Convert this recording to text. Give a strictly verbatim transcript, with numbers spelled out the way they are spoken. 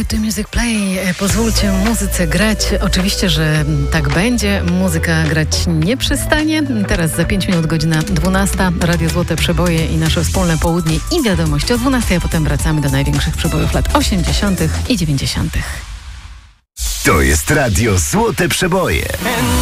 To Music Play. Pozwólcie muzyce grać. Oczywiście, że tak będzie. Muzyka grać nie przestanie. Teraz za pięć minut godzina dwunasta. Radio Złote Przeboje i nasze wspólne południe i wiadomości o dwunastej, a potem wracamy do największych przebojów lat osiemdziesiątych i dziewięćdziesiątych. To jest Radio Złote Przeboje.